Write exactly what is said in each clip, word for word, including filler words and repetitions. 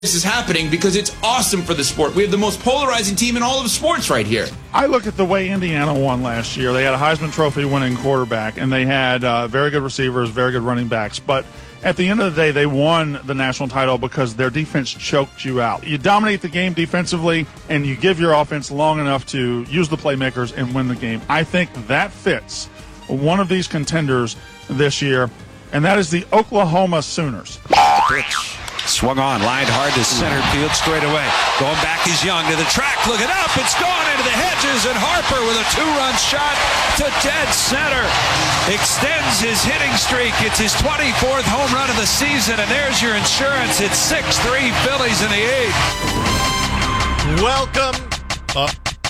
this is happening because it's awesome for the sport. We have the most polarizing team in all of sports right here. I look at the way Indiana won last year. They had a Heisman Trophy winning quarterback, and they had uh, very good receivers, very good running backs. But at the end of the day, they won the national title because their defense choked you out. You dominate the game defensively, and you give your offense long enough to use the playmakers and win the game. I think that fits one of these contenders this year, and that is the Oklahoma Sooners. Pitch. Swung on, lined hard to center field straight away. Going back is Young to the track, looking up, it's gone into the hedges, and Harper with a two-run shot to dead center. Extends his hitting streak. It's his twenty-fourth home run of the season, and there's your insurance. It's six three Phillies in the eighth. Welcome. Uh,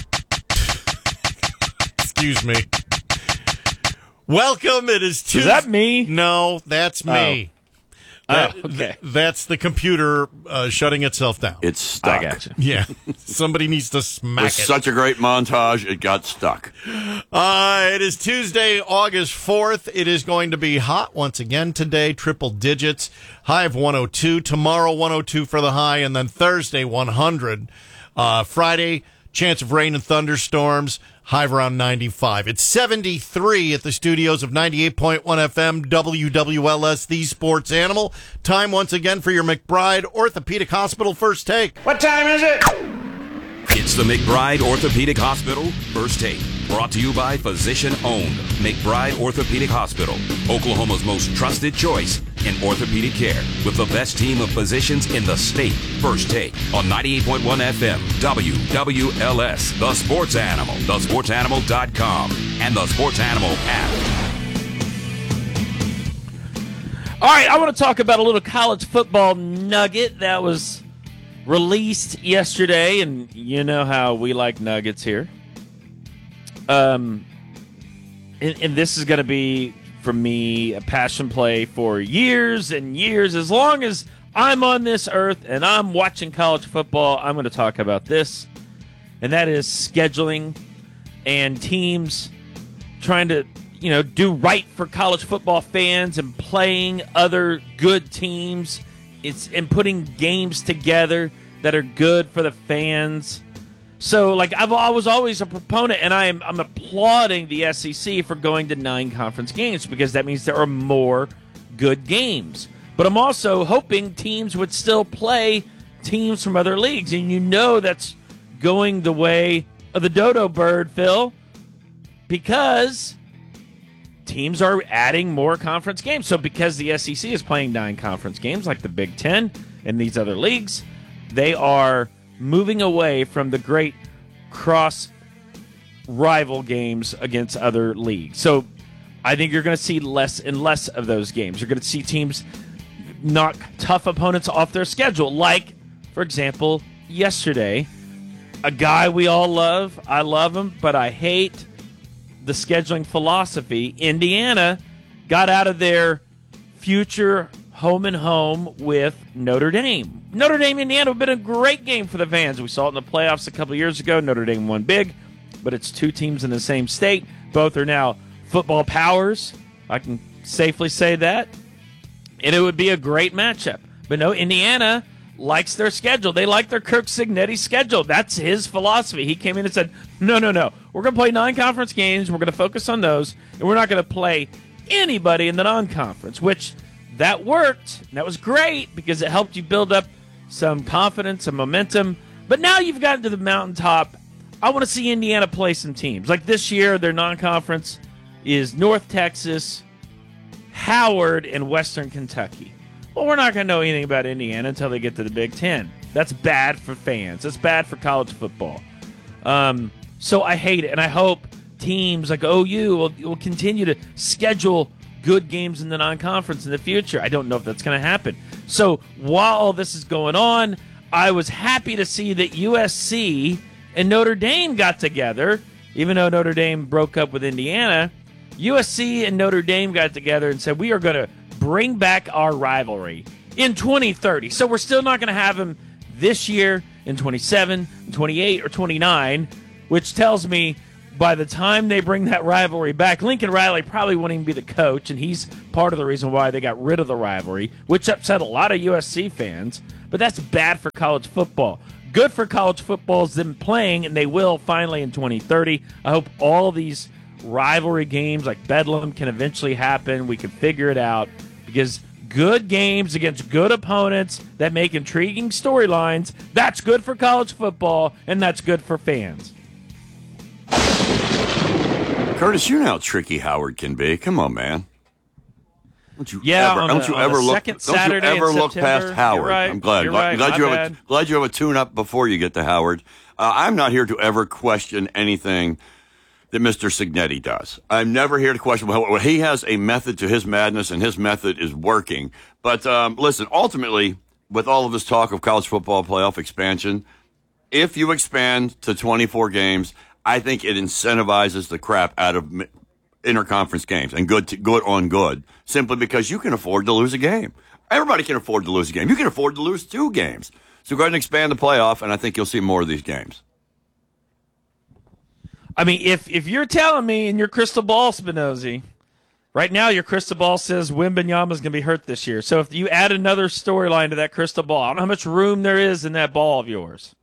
excuse me. Welcome. It is Tuesday. Is that me? No, that's me. Oh. That, oh, okay. th- that's the computer uh, shutting itself down. It's stuck. I got you. Yeah. Somebody needs to smack It's it. such a great montage, it got stuck. Uh, it is Tuesday, August fourth. It is going to be hot once again today, triple digits. High of one oh two. Tomorrow, one oh two for the high, and then Thursday, one hundred. Uh, Friday, chance of rain and thunderstorms. High of around ninety-five. It's seventy-three at the studios of ninety-eight point one F M, W W L S, the Sports Animal. Time once again for your McBride Orthopedic Hospital First Take. What time is it? It's the McBride Orthopedic Hospital First Take. Brought to you by Physician Owned McBride Orthopedic Hospital, Oklahoma's most trusted choice in orthopedic care, with the best team of physicians in the state. First Take on ninety-eight point one F M, W W L S, The Sports Animal, the sports animal dot com, and the Sports Animal app. All right, I want to talk about a little college football nugget that was released yesterday, and you know how we like nuggets here. Um, and, and this is going to be, for me, a passion play for years and years. As long as I'm on this earth and I'm watching college football, I'm going to talk about this, and that is scheduling and teams trying to, you know, do right for college football fans and playing other good teams. It's and putting games together that are good for the fans. So, like, I've, I was always a proponent, and I am, I'm applauding the S E C for going to nine conference games because that means there are more good games. But I'm also hoping teams would still play teams from other leagues, and you know that's going the way of the dodo bird, Phil, because teams are adding more conference games. So because the S E C is playing nine conference games like the Big Ten and these other leagues, they are moving away from the great cross-rival games against other leagues. So I think you're going to see less and less of those games. You're going to see teams knock tough opponents off their schedule. Like, for example, yesterday, a guy we all love. I love him, but I hate the scheduling philosophy. Indiana got out of their future home and home with Notre Dame. Notre Dame, Indiana would have been a great game for the fans. We saw it in the playoffs a couple of years ago. Notre Dame won big, but it's two teams in the same state. Both are now football powers. I can safely say that. And it would be a great matchup. But no, Indiana likes their schedule. They like their Kirk Cignetti schedule. That's his philosophy. He came in and said, no, no, no. We're going to play nine conference games. We're going to focus on those. And we're not going to play anybody in the non-conference, which that worked. And that was great because it helped you build up some confidence and momentum. But now you've gotten to the mountaintop. I want to see Indiana play some teams. Like this year, their non-conference is North Texas, Howard, and Western Kentucky. Well, we're not going to know anything about Indiana until they get to the Big Ten. That's bad for fans. That's bad for college football. Um, so I hate it, and I hope teams like O U will, will continue to schedule good games in the non-conference in the future. I don't know if that's going to happen. So while all this is going on, I was happy to see that U S C and Notre Dame got together. Even though Notre Dame broke up with Indiana, U S C and Notre Dame got together and said, we are going to bring back our rivalry in twenty thirty. So we're still not going to have them this year in twenty-seven, twenty-eight, or twenty-nine, which tells me by the time they bring that rivalry back, Lincoln Riley probably won't even be the coach, and he's part of the reason why they got rid of the rivalry, which upset a lot of U S C fans. but that's bad for college football. Good for college football is them playing, and they will finally in twenty thirty. I hope all these rivalry games like Bedlam can eventually happen. We can figure it out because good games against good opponents that make intriguing storylines, that's good for college football, and that's good for fans. Curtis, you know how tricky Howard can be. Come on, man. Don't you yeah, ever, on don't the, you on ever the look? second Don't you Saturday ever in look September. past Howard? You're right. I'm glad. You're glad, right. glad My you have bad. a, glad you have a tune-up before you get to Howard. Uh, I'm not here to ever question anything that Mister Signetti does. I'm never here to question. Well, he has a method to his madness, and his method is working. But um, listen, ultimately, with all of this talk of college football playoff expansion, if you expand to twenty-four games, I think it incentivizes the crap out of interconference games and good to, good on good, simply because you can afford to lose a game. Everybody can afford to lose a game. You can afford to lose two games. So go ahead and expand the playoff, and I think you'll see more of these games. I mean, if if you're telling me in your crystal ball, Spinozzi, right now your crystal ball says Wembanyama's going to be hurt this year. So if you add another storyline to that crystal ball, I don't know how much room there is in that ball of yours.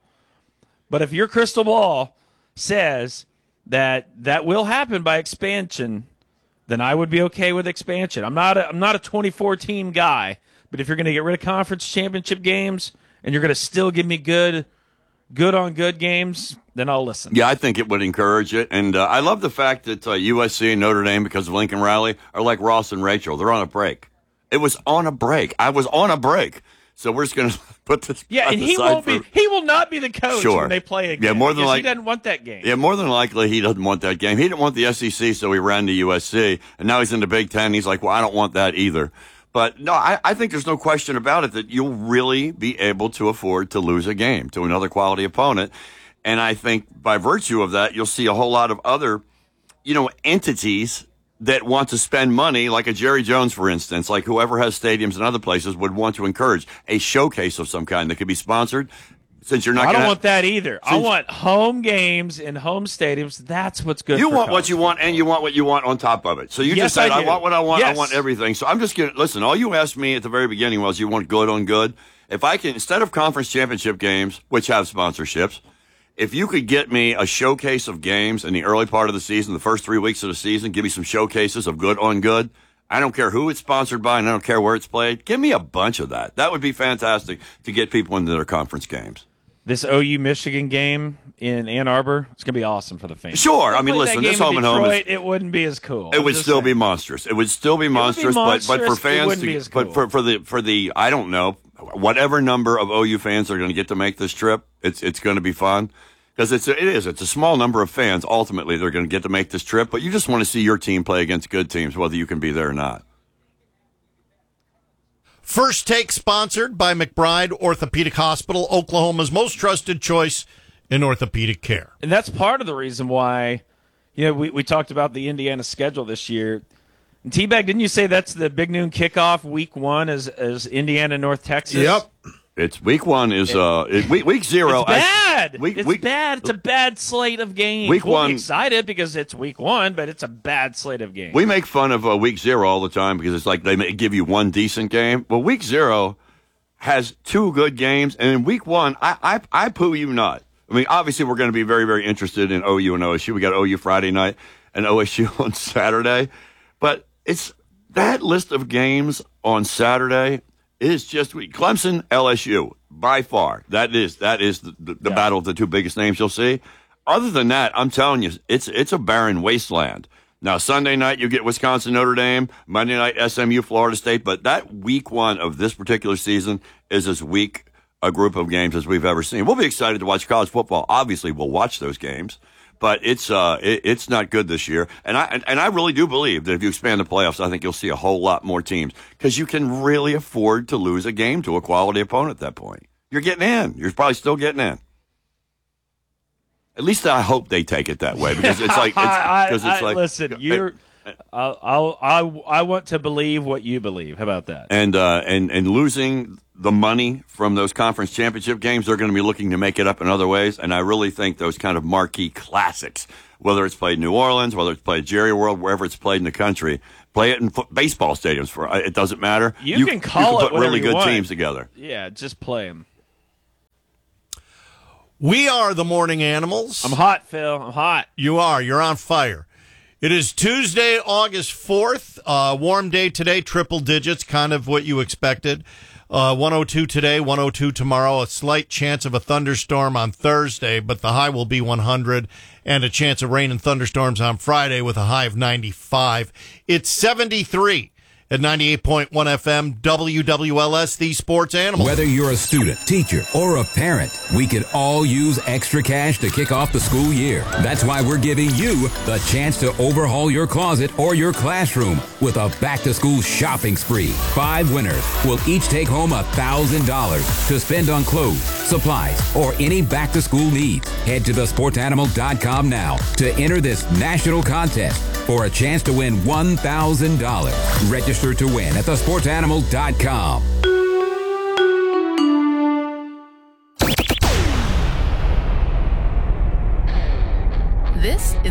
But if your crystal ball says that that will happen by expansion, then I would be okay with expansion. I'm not a, I'm not a twenty-four team guy, but if you're going to get rid of conference championship games and you're going to still give me good good on good games, then I'll listen. Yeah, I think it would encourage it. And uh, I love the fact that uh, U S C and Notre Dame, because of Lincoln Riley, are like Ross and Rachel. They're on a break. It was on a break. I was on a break. So we're just going to put this Yeah, and he won't for, be he will not be the coach sure. when they play again. Yeah, more than like, he doesn't want that game. Yeah, more than likely he doesn't want that game. He didn't want the S E C, so he ran to U S C, and now he's in the Big Ten. He's like, well, I don't want that either. But no, I, I think there's no question about it that you'll really be able to afford to lose a game to another quality opponent. And I think by virtue of that, you'll see a whole lot of other, you know, entities that want to spend money, like a Jerry Jones, for instance, like whoever has stadiums and other places would want to encourage a showcase of some kind that could be sponsored. Since you're not, I don't gonna want that either. I since, want home games in home stadiums. That's what's good. You for want what college you want, and you want what you want on top of it. So you Yes, just said, I I, do. want what I want. Yes. I want everything. So I'm just going to listen. All you asked me at the very beginning was you want good on good. If I can, instead of conference championship games, which have sponsorships, if you could get me a showcase of games in the early part of the season, the first three weeks of the season, give me some showcases of good on good. I don't care who it's sponsored by, and I don't care where it's played. Give me a bunch of that. That would be fantastic to get people into their conference games. This O U Michigan game in Ann Arbor, it's going to be awesome for the fans. Sure. I mean, Play listen, that this game home in and home Detroit, is, it wouldn't be as cool. it I'm would just still saying. be monstrous. It would still be monstrous, but but for monstrous. It fans wouldn't to, be as but cool. for for the for the I don't know, whatever number of O U fans are going to get to make this trip, it's it's going to be fun. Because it's a, it is it's a small number of fans ultimately they're going to get to make this trip, but you just want to see your team play against good teams, whether you can be there or not. First Take sponsored by McBride Orthopedic Hospital, Oklahoma's most trusted choice in orthopedic care. And that's part of the reason why, you know, we, we talked about the Indiana schedule this year. And T-Bag, didn't you say that's the big noon kickoff week one as as Indiana North Texas? Yep. It's week one is uh it, week week zero. It's bad. I, week, it's week, bad. It's a bad slate of games. Week we'll one- be excited because it's week one, but it's a bad slate of games. We make fun of uh, week zero all the time because it's like they may give you one decent game. Well, week zero has two good games, and in week one, I I, I poo you not. I mean, obviously, we're going to be very, very interested in O U and O S U. We got O U Friday night and O S U on Saturday. But it's that list of games on Saturday is just Clemson, L S U, by far. That is that is the, the, the Yeah. battle of the two biggest names you'll see. Other than that, I'm telling you, it's it's a barren wasteland. Now, Sunday night, you get Wisconsin, Notre Dame. Monday night, S M U, Florida State. But that week one of this particular season is as weak a group of games as we've ever seen. We'll be excited to watch college football. Obviously, we'll watch those games, but it's uh, it, it's not good this year. And I and, and I really do believe that if you expand the playoffs, I think you'll see a whole lot more teams because you can really afford to lose a game to a quality opponent at that point. You're getting in. You're probably still getting in. At least I hope they take it that way because it's like it's, I, because it's I, like listen, you're I'll, I'll, I, I want to believe what you believe. How about that? And uh, and and losing the money from those conference championship games, they're going to be looking to make it up in other ways. And I really think those kind of marquee classics, whether it's played in New Orleans, whether it's played Jerry World, wherever it's played in the country, play it in fo- baseball stadiums. For it doesn't matter. You, you can call you can it put really you good want. teams together. Yeah, just play them. We are the Morning Animals. I'm hot, Phil. I'm hot. You are. You're on fire. It is Tuesday, August fourth. Uh, warm day today, triple digits, kind of what you expected. Uh, one oh two today, one oh two tomorrow. A slight chance of a thunderstorm on Thursday, but the high will be one hundred. And a chance of rain and thunderstorms on Friday with a high of ninety-five. It's seventy-three. At ninety-eight point one F M, W W L S, the Sports Animal. Whether you're a student, teacher, or a parent, we could all use extra cash to kick off the school year. That's why we're giving you the chance to overhaul your closet or your classroom with a back-to-school shopping spree. Five winners will each take home one thousand dollars to spend on clothes, supplies, or any back-to-school needs. Head to the sports animal dot com now to enter this national contest for a chance to win one thousand dollars. Register to win at the sports animal dot com. This is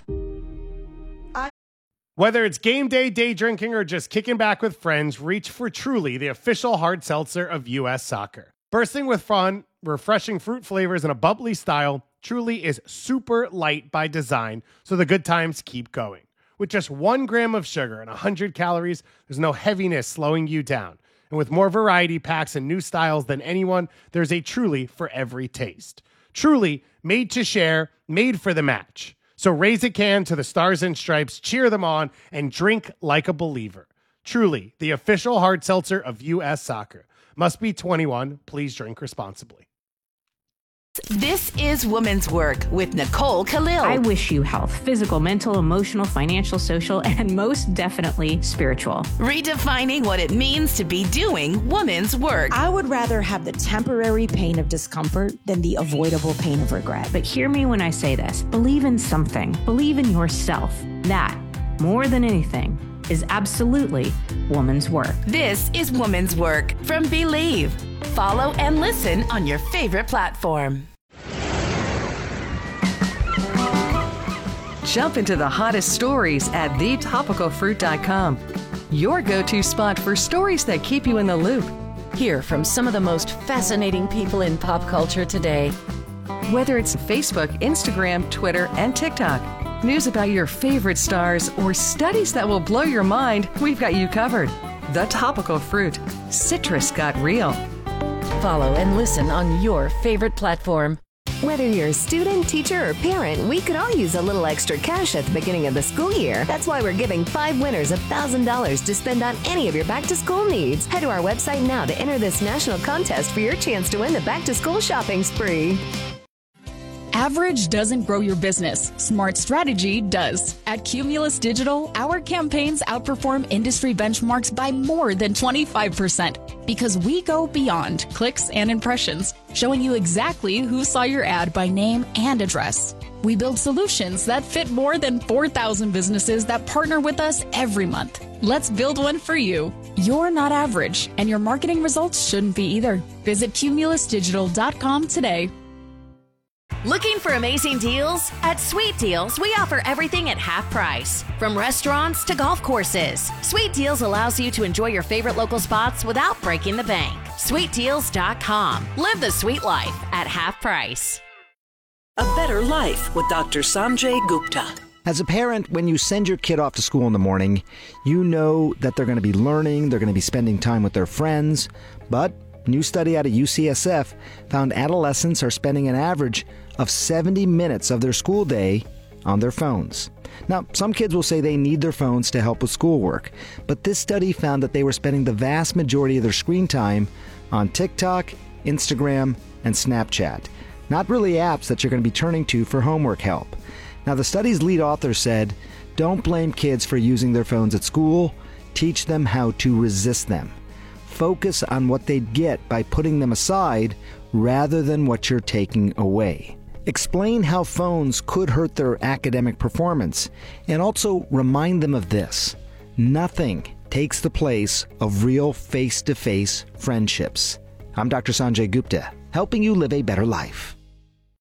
Whether it's game day, day drinking, or just kicking back with friends, reach for Truly, the official hard seltzer of U S Soccer. Bursting with fun, refreshing fruit flavors, and a bubbly style, Truly is super light by design, so the good times keep going. With just one gram of sugar and one hundred calories, there's no heaviness slowing you down. And with more variety packs and new styles than anyone, there's a Truly for every taste. Truly, made to share, made for the match. So raise a can to the Stars and Stripes, cheer them on, and drink like a believer. Truly, the official hard seltzer of U S Soccer. Must be twenty-one. Please drink responsibly. This is Women's Work with Nicole Khalil. I wish you health, physical, mental, emotional, financial, social, and most definitely spiritual. Redefining what it means to be doing women's work. I would rather have the temporary pain of discomfort than the avoidable pain of regret. But hear me when I say this. Believe in something. Believe in yourself. That, more than anything, is absolutely woman's work. This is Woman's Work from Believe. Follow and listen on your favorite platform. Jump into the hottest stories at the topical fruit dot com. Your go-to spot for stories that keep you in the loop. Hear from some of the most fascinating people in pop culture today. Whether it's Facebook, Instagram, Twitter, and TikTok, news about your favorite stars, or studies that will blow your mind, we've got you covered. The Topical Fruit. Citrus got real. Follow and listen on your favorite platform. Whether you're a student, teacher, or parent, we could all use a little extra cash at the beginning of the school year. That's why we're giving five winners one thousand dollars to spend on any of your back-to-school needs. Head to our website now to enter this national contest for your chance to win the back-to-school shopping spree. Average doesn't grow your business. Smart strategy does. At Cumulus Digital, our campaigns outperform industry benchmarks by more than twenty-five percent because we go beyond clicks and impressions, showing you exactly who saw your ad by name and address. We build solutions that fit more than four thousand businesses that partner with us every month. Let's build one for you. You're not average, and your marketing results shouldn't be either. Visit cumulus digital dot com today. Looking for amazing deals? At Sweet Deals, we offer everything at half price. From restaurants to golf courses, Sweet Deals allows you to enjoy your favorite local spots without breaking the bank. sweet deals dot com. Live the sweet life at half price. A better life with Doctor Sanjay Gupta. As a parent, when you send your kid off to school in the morning, you know that they're going to be learning, they're going to be spending time with their friends, but a new study out of U C S F found adolescents are spending an average of seventy minutes of their school day on their phones. Now, some kids will say they need their phones to help with schoolwork, but this study found that they were spending the vast majority of their screen time on TikTok, Instagram, and Snapchat. Not really apps that you're going to be turning to for homework help. Now, the study's lead author said, don't blame kids for using their phones at school. Teach them how to resist them. Focus on what they'd get by putting them aside rather than what you're taking away. explain how phones could hurt their academic performance, and also remind them of this: nothing takes the place of real face-to-face friendships. I'm Doctor Sanjay Gupta, helping you live a better life.